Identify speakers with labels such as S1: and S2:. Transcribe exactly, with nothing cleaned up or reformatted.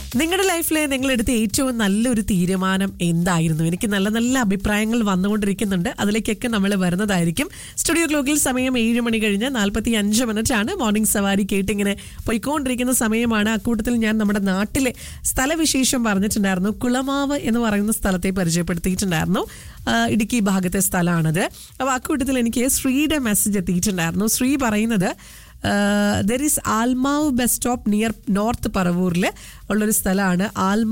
S1: നിങ്ങളുടെ ലൈഫിലെ നിങ്ങളെടുത്ത ഏറ്റവും നല്ലൊരു തീരുമാനം എന്തായിരുന്നു? എനിക്ക് നല്ല നല്ല അഭിപ്രായങ്ങൾ വന്നുകൊണ്ടിരിക്കുന്നുണ്ട്. അതിലേക്കൊക്കെ നമ്മൾ വരുന്നതായിരിക്കും. സ്റ്റുഡിയോ ക്ലോക്കിൽ സമയം ഏഴ് മണി കഴിഞ്ഞ് നാൽപ്പത്തി അഞ്ച് മിനിറ്റ് ആണ്. മോർണിംഗ് സവാരി കേട്ടിങ്ങനെ പോയിക്കൊണ്ടിരിക്കുന്ന സമയമാണ്. അക്കൂട്ടത്തിൽ ഞാൻ നമ്മുടെ നാട്ടിലെ സ്ഥലവിശേഷം പറഞ്ഞിട്ടുണ്ടായിരുന്നു. കുളമാവ് എന്ന് പറയുന്ന സ്ഥലത്തെ പരിചയപ്പെടുത്തിയിട്ടുണ്ടായിരുന്നു. ഇടുക്കി ഭാഗത്തെ സ്ഥലമാണത്. അപ്പോൾ അക്കൂട്ടത്തിൽ എനിക്ക് ശ്രീയുടെ മെസ്സേജ് എത്തിയിട്ടുണ്ടായിരുന്നു. ശ്രീ പറയുന്നത് there is ആൽമാവ് bus stop near north പറവൂരിൽ ഉള്ളൊരു സ്ഥലമാണ്. ആൽമ